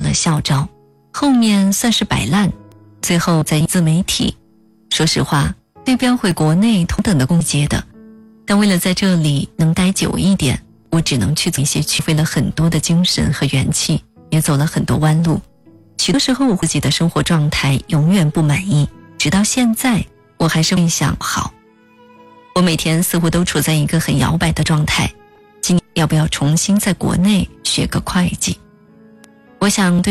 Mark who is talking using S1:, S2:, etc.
S1: 了校招，后面算是摆烂，最后在自媒体。说实话，对标回国内同等的工阶的，但为了在这里能待久一点，我只能去做一些去费了很多的精神和元气，也走了很多弯路。许多时候我自己的生活状态永远不满意，直到现在我还是会想，好，我每天似乎都处在一个很摇摆的状态，今年要不要重新在国内学个会计。我想对